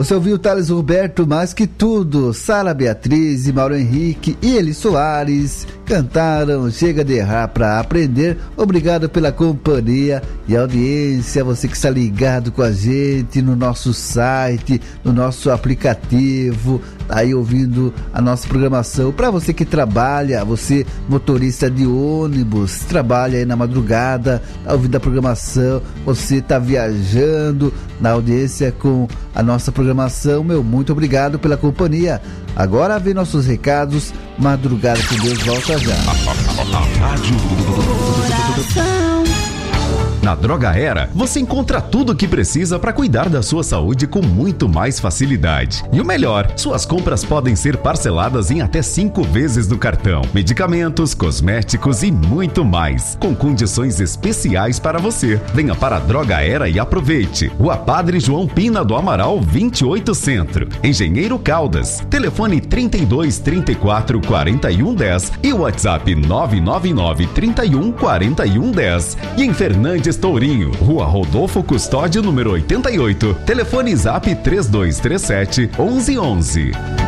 Você ouviu Thales Roberto, Mais Que Tudo, Sara Beatriz e Mauro Henrique e Eli Soares cantaram Chega de Errar Pra Aprender. Obrigado pela companhia e audiência, você que está ligado com a gente no nosso site, no nosso aplicativo, tá aí ouvindo a nossa programação. Para você que trabalha, você motorista de ônibus, trabalha aí na madrugada, tá ouvindo a programação, você tá viajando na audiência com a nossa programação, muito obrigado pela companhia. Agora vem nossos recados. Madrugada com Deus volta já. Rádio Na Droga Era, você encontra tudo o que precisa para cuidar da sua saúde com muito mais facilidade. E o melhor, suas compras podem ser parceladas em até 5 vezes no cartão. Medicamentos, cosméticos e muito mais, com condições especiais para você. Venha para a Droga Era e aproveite. Rua Padre João Pina do Amaral, 28 Centro. Engenheiro Caldas. Telefone 32 34 41 10 e o WhatsApp 999 31 41 10. E em Fernandes Tourinho, Rua Rodolfo Custódio, número 88. Telefone Zap 3237 1111.